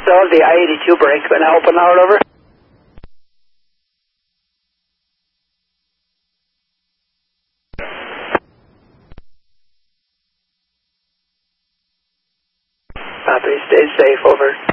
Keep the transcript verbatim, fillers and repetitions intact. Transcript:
So the I eighty-two brake been helping out over? Copy, stay safe, over.